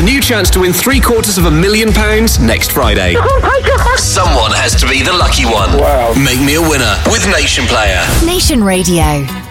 a new chance to win £750,000 next Friday. Someone has to be the lucky one. Wow. Make me a winner with Nation Player. Nation Radio.